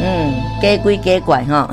假鬼假怪吼，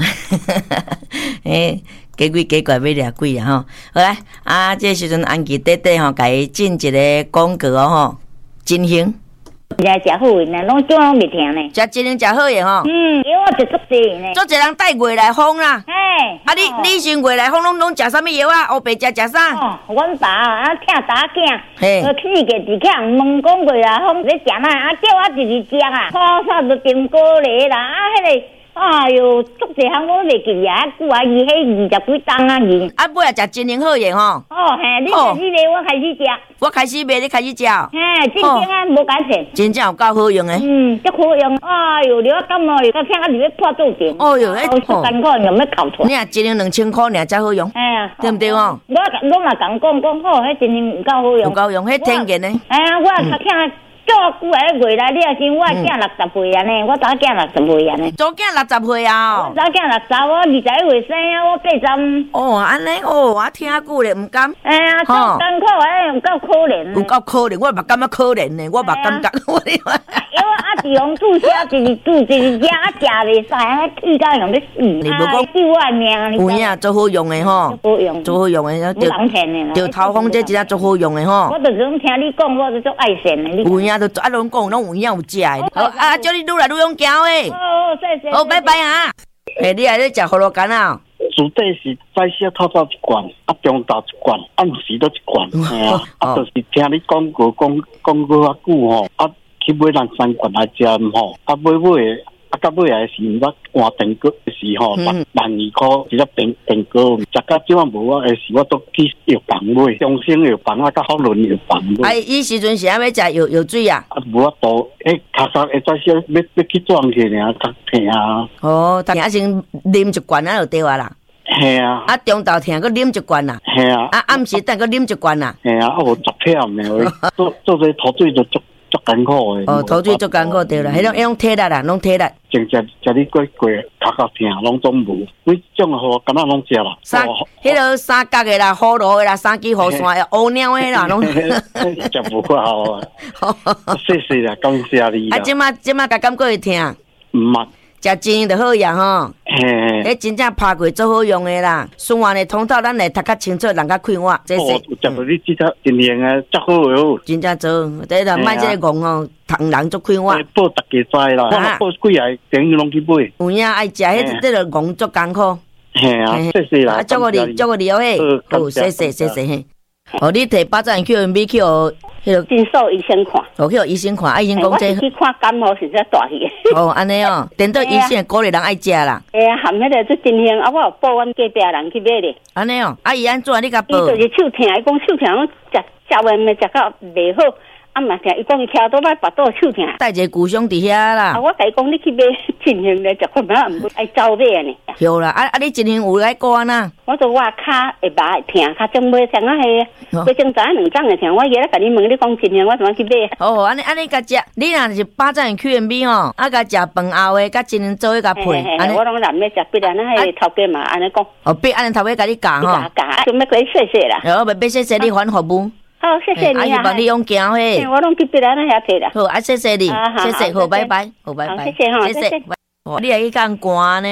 假鬼假怪要掠鬼啊吼。好来啊，这时阵安琪弟弟吼，甲伊进一个广告吼，真行。 食好诶，呐，拢酒拢袂停呢。 食真行食好诶吼。 药啊就足济呢。 足侪人带月来风啦。 嘿。 你先月来风拢食啥物药啊？黑白食啥？ 哦，阮爸啊，疼查囝， 嘿， 去个伫囝问讲月来风咧食哪？啊，叫我就是食啊，好煞就订果梨啦，啊，迄个。哎哟，足侪项我袂记啊，久啊，伊迄20几档啊，伊。 啊，尾仔食真灵好嘢吼。 哦，嘿，你开始卖，我开始食。 我开始卖，你开始食。 嘿，真正啊，无改善。 真正有够好用诶。 足好用。哎哟，你我感冒，到听啊，入咧破做电。 哦哟， 好艰苦，用要搞错。 你啊，真灵2000块尔才好用。 哎呀， 对毋对哦？ 我嘛讲好，迄真灵有够好用。 有够用，迄天然诶。 哎呀，我较听。足久诶月来，你也是我囝60岁安尼，我查囝60岁安尼。 查囝60岁啊？ 查囝60，我21岁生啊，我80。 哦，安尼哦，我听久咧，毋甘。 哎呀，足艰苦诶，有够可怜。 有够可怜，我嘛感觉可怜呢，我嘛感觉。 因为啊，自从注射就是吃啊，食袂使，啊，气甲用要死。你无讲救我命。 有影，足好用诶吼。 好用。 足好用诶， 就人骗诶啦。 就头风这真正足好用诶吼。 我就是讲听你讲，我就足爱善诶。 有影都啊，拢讲拢有影有食诶。好啊，祝你愈来愈勇敢诶。 哦，谢谢。 好，拜拜啊。你还咧食葫芦干啊？ 主底是早些透早一罐，啊中昼一罐，暗时都一罐，就是听你讲过啊久吼，啊去买人3罐来食吼，啊买到尾来是毋捌换电锅是吼，12块一个电锅，食到即晚无啊，是我都去药房买，中生药房啊，甲好伦药房买。 伊时阵是要食有水啊？ 啊无啊多，脚上会早些要去装去尔，较疼啊。 哦，疼啊先啉一罐啊就对啊啦。 系啊。 啊中昼疼，佮啉一罐啦。 系啊。 啊暗时等佮啉一罐啦。 系啊，啊无10片诶，做这头水就足艰苦诶。 哦，头水足艰苦对啦，迄种体力啦，拢体力。 正食你过头壳疼，拢总无。每种好，敢若拢食啦。 迄个三角诶啦，葫芦诶啦，三支雨伞诶，乌鸟诶啦，拢。 食无好啊！谢谢啦，感谢你。 啊，即马甲感觉会疼？ 毋捌。 食真就好呀吼。迄真正拍过足好用诶啦，顺完诶通透，咱来读较清楚，人较快活。这是。 食到你即个真灵诶，足好哟。 真正做，第一个卖这个戆吼，通人足快活。 报大家知啦，我报几个朋友拢去买。 有影爱食，迄这个戆足艰苦。 系啊，谢谢啦。 祝我你哦嘿，好，谢谢嘿。哦，你摕8站 QMB 去哦， 迄个诊所医生看。 哦，去医生看，医生讲这。 去看感冒是在大去。 哦，安尼哦，等到医生鼓励人爱食啦。 含迄个做真香，啊，我有报阮隔壁人去买咧。 安尼哦，啊伊安怎你甲报？ 伊就是手疼，伊讲手疼，食完咪食到袂好。啊嘛听，伊讲伊听倒来腹肚手疼， 带一个故乡伫遐啦。 啊，我甲伊讲你去买真香咧，食看嘛毋爱走买呢。 有啦，啊你真香有来管呐？ 我说我骹会麻会疼，较种买上啊迄个，买种早2张会疼。我夜咧甲你问，你讲真香，我怎么去买？ 哦，安尼甲食，你若是8站 QMB 吼，啊甲食饭后诶，甲真香做伙甲配。 安尼我拢难要食，必然迄个头家嘛安尼讲。 哦，必安尼头家甲你教吼。 教，就要给谢谢啦。 哦，袂谢谢你还服务。 好，谢谢你啊！ 阿姨帮你用行嘿。 我拢去别人那遐摕啦。 好，啊，谢谢你，谢谢，好，拜拜，好，拜拜， 谢谢哈，谢谢。 哦，你还去干官呢？